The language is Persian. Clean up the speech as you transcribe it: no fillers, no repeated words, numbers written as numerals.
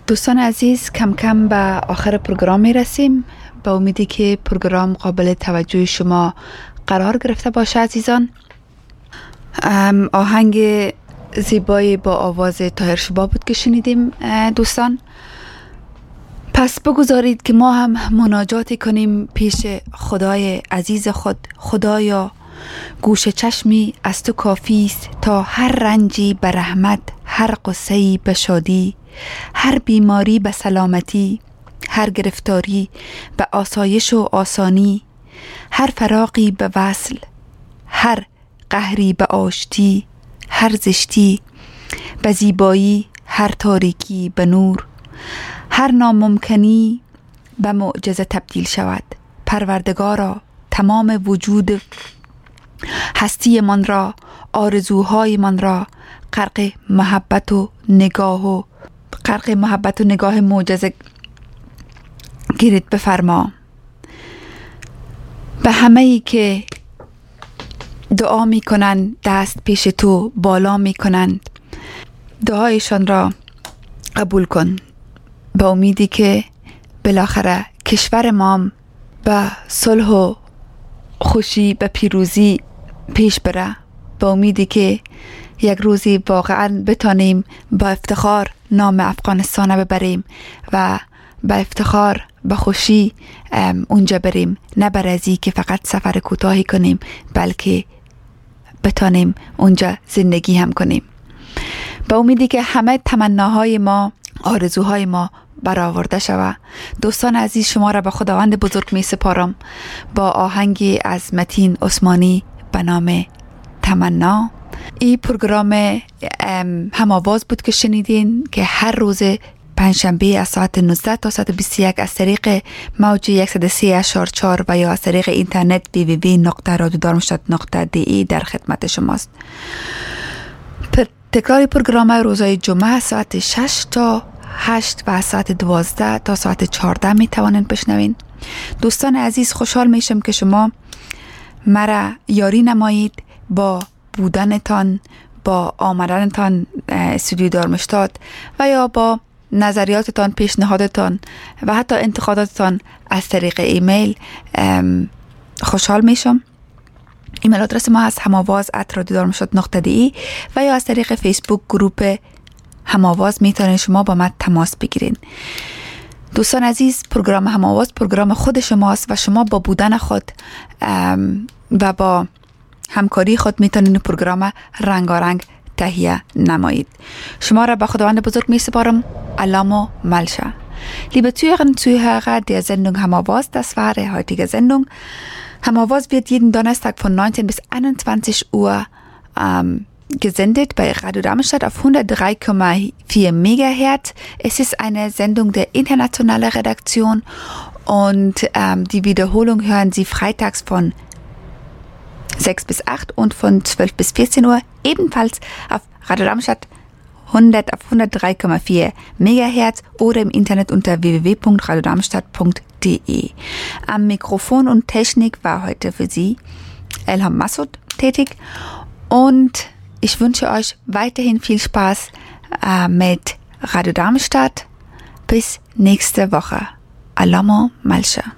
دوستان عزیز، کم کم به آخر پروگرام می رسیم. به امیدی که پروگرام قابل توجه شما قرار گرفته باشه عزیزان. آهنگ زیبایی با آواز طاهر شبا بود که شنیدیم دوستان. پس بگذارید که ما هم مناجاتی کنیم پیش خدای عزیز خود. خدایا، گوش چشمی از تو کافی است تا هر رنجی به رحمت، هر غصه‌ای به شادی، هر بیماری به سلامتی، هر گرفتاری به آسایش و آسانی، هر فراقی به وصل، هر قهری به آشتی، هر زشتی به زیبایی، هر تاریکی به نور، هر ناممکنی به معجزه تبدیل شود. پروردگارا، تمام وجود هستی من را، آرزوهای من را غرق محبت و نگاه معجزه گیرید بفرما. به همه ای که دعا می کنند دست پیش تو بالا می کنند، دعایشان را قبول کن. به امیدی که بالاخره کشور ما به صلح و خوشی به پیروزی پیش بره. به امیدی که یک روزی واقعا بتانیم با افتخار نام افغانستان ببریم و با افتخار به خوشی اونجا بریم، نه برازی که فقط سفر کوتاهی کنیم بلکه بتانیم اونجا زندگی هم کنیم. به امیدی که همه تمناهای ما، آرزوهای ما برآورده شود. دوستان عزیز، شما را به خداوند بزرگ می سپارم با آهنگی از متین عثمانی به نام تمنا. این پروگرام هم‌آواز بود که شنیدین که هر روز پنجشنبه از ساعت 19 تا ساعت 21 از طریق موج 103.4 و یا از طریق اینترنت www.radiodarmstadt.de در خدمت شماست. تکرار پروگرام روزهای جمعه ساعت 6 تا 8 و ساعت 12 تا ساعت 14 می توانید بشنوین. دوستان عزیز، خوشحال میشم که شما مرا یاری نمایید با بودنتان، با آمدنتان استودیو دارمشتات و یا با نظریاتتان، پیشنهادتان و حتی انتقاداتتان از طریق ایمیل. خوشحال میشم. ایمیل آدرس ما هست هماواز@radiodarmstadt.de و یا از طریق فیسبوک گروپ هماواز میتونید شما با من تماس بگیرین. دوستان عزیز، پروگرام هماواز پروگرام خود شماست و شما با بودن خود و با همکاری خود میتونید پروگرام رنگارنگ تهیه نمایید. شما را به خداوند بزرگ می سپارم. Alamo Malscha. Liebe Zuhörerinnen und Zuhörer der Sendung Hammerwurst, das war die heutige Sendung. Hammerwurst wird jeden Donnerstag von 19 bis 21 Uhr gesendet bei Radio Darmstadt auf 103,4 Megahertz. Es ist eine Sendung der internationalen Redaktion und die Wiederholung hören Sie freitags von 6 bis 8 und von 12 bis 14 Uhr ebenfalls auf Radio Darmstadt 103,4 Megahertz oder im Internet unter www.radiodarmstadt.de. Am Mikrofon und Technik war heute für Sie Elham Massoud tätig und ich wünsche euch weiterhin viel Spaß mit Radio Darmstadt. Bis nächste Woche. Alamo Malscha.